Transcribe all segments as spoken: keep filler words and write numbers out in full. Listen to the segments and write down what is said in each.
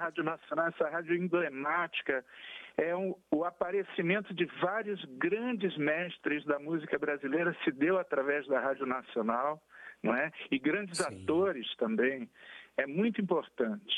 Rádio Nacional, essa rádio emblemática, é um, o aparecimento de vários grandes mestres da música brasileira se deu através da Rádio Nacional, não é? E grandes Sim. atores também. É muito importante.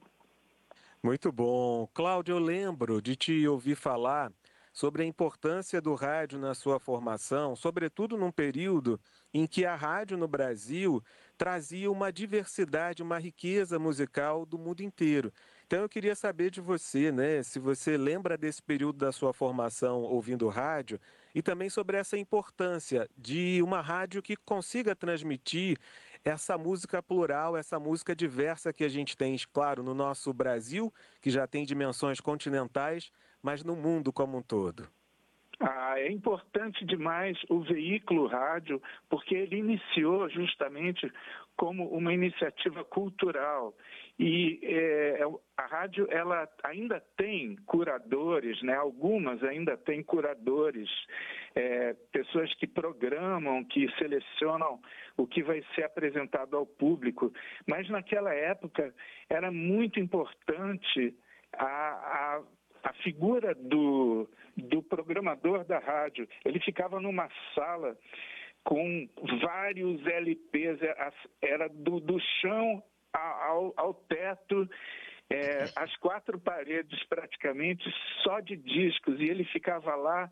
Muito bom. Cláudio, eu lembro de te ouvir falar sobre a importância do rádio na sua formação, sobretudo num período em que a rádio no Brasil trazia uma diversidade, uma riqueza musical do mundo inteiro. Então eu queria saber de você, né, se você lembra desse período da sua formação ouvindo rádio e também sobre essa importância de uma rádio que consiga transmitir essa música plural, essa música diversa que a gente tem, claro, no nosso Brasil, que já tem dimensões continentais, mas no mundo como um todo. Ah, é importante demais o veículo rádio, porque ele iniciou justamente como uma iniciativa cultural. E é, a rádio ela ainda tem curadores, né? Algumas ainda têm curadores, é, pessoas que programam, que selecionam o que vai ser apresentado ao público. Mas naquela época era muito importante a... a A figura do, do programador da rádio. Ele ficava numa sala com vários L Ps, era do, do chão ao, ao teto, é, as quatro paredes praticamente só de discos, e ele ficava lá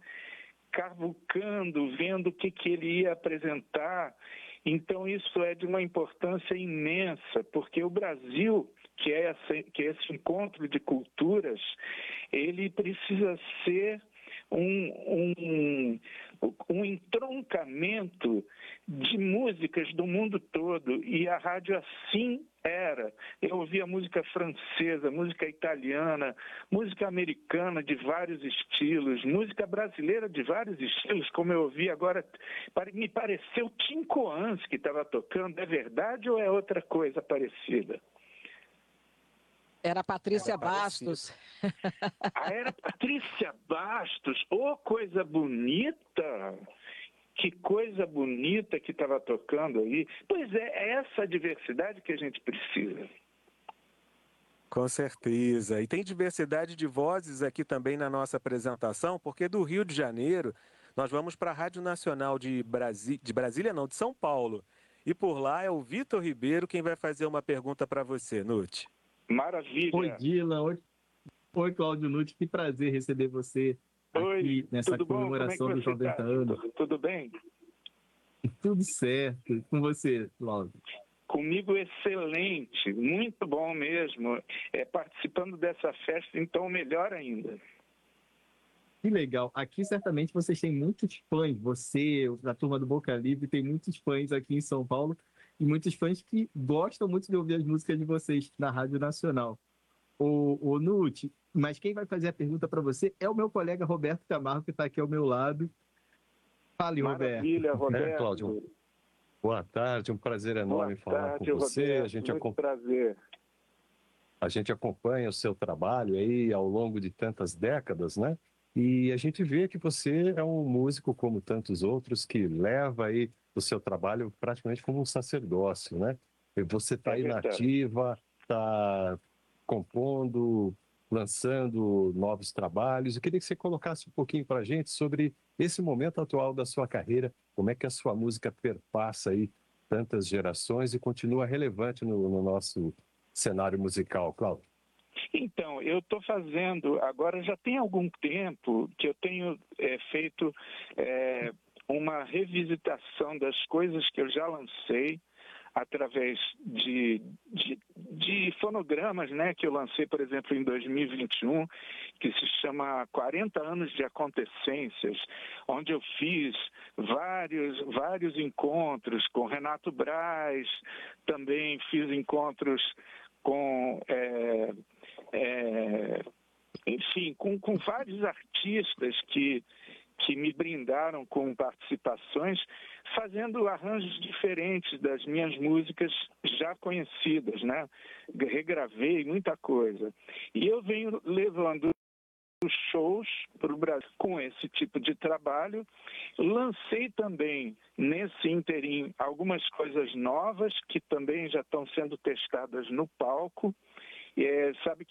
cavucando, vendo o que, que ele ia apresentar. Então isso é de uma importância imensa, porque o Brasil, que é esse, que é esse encontro de culturas, ele precisa ser um, um, um entroncamento de músicas do mundo todo, e a rádio assim era. Eu ouvia música francesa, música italiana, música americana de vários estilos, música brasileira de vários estilos, como eu ouvi agora. Me pareceu Tim Coans que estava tocando. É verdade ou é outra coisa parecida? Era Patrícia Bastos. Ah, era Patrícia Bastos. Oh, coisa bonita! Que coisa bonita que estava tocando aí. Pois é, é essa diversidade que a gente precisa. Com certeza. E tem diversidade de vozes aqui também na nossa apresentação, porque do Rio de Janeiro nós vamos para a Rádio Nacional de, Brasi... de Brasília, não, de São Paulo. E por lá é o Vitor Ribeiro quem vai fazer uma pergunta para você, Nuti. Maravilha. Oi, Dylan. Oi, Oi Cláudio Nuti. Que prazer receber você Oi, aqui nessa comemoração é dos noventa tá? anos. Tudo, tudo bem? Tudo certo. Com você, Cláudio? Comigo, excelente. Muito bom mesmo. É, participando dessa festa, então, melhor ainda. Que legal. Aqui, certamente, vocês têm muitos fãs. Você, a turma do Boca Livre, tem muitos fãs aqui em São Paulo e muitos fãs que gostam muito de ouvir as músicas de vocês na Rádio Nacional. O, o Nuti, mas quem vai fazer a pergunta para você é o meu colega Roberto Camargo, que está aqui ao meu lado. Fale, Maravilha, Roberto. Roberto. É, Cláudio. Boa tarde, um prazer enorme Boa falar tarde, com você. Roberto. A gente Muito acompanha... prazer. A gente acompanha o seu trabalho aí ao longo de tantas décadas, né? E a gente vê que você é um músico como tantos outros que leva aí o seu trabalho praticamente como um sacerdócio, né? E você está É aí na verdade. ativa, está compondo, lançando novos trabalhos. Eu queria que você colocasse um pouquinho para a gente sobre esse momento atual da sua carreira, como é que a sua música perpassa aí tantas gerações e continua relevante no, no nosso cenário musical, Cláudio. Então, eu estou fazendo, agora já tem algum tempo que eu tenho é, feito é, uma revisitação das coisas que eu já lancei através de, de, de fonogramas, né, que eu lancei, por exemplo, em dois mil e vinte e um, que se chama quarenta anos de Acontecências, onde eu fiz vários, vários encontros com Renato Braz, também fiz encontros com... É, É, enfim, com, com vários artistas que, que me brindaram com participações, fazendo arranjos diferentes das minhas músicas já conhecidas, né? Regravei muita coisa. E eu venho levando shows para o Brasil com esse tipo de trabalho. Lancei também, nesse interim, algumas coisas novas que também já estão sendo testadas no palco. É, sabe que